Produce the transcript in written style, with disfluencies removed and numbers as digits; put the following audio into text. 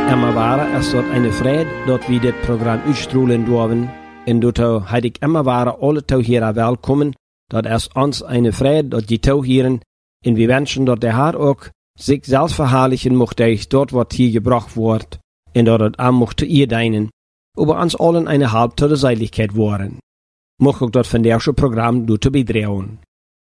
immer waren, ist dort eine Freude, dort wir das Programm ausstrahlen dürfen. Und dort hätte ich immer waren, alle Tauhierer willkommen. Dort ist uns eine Freude, dort die Tauhieren. Und wir wünschen dort der Herr auch, sich selbst verherrlichen mochte, dort was hier gebracht wird. Und dort auch mochte ihr deinen. Über uns allen eine Halb zur Seiligkeit waren. Mocht auch dort von der Programm dort beitragen.